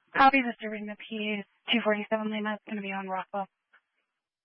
Copy, this is Serena P. 247 Lima. It's going to be on Rockwell.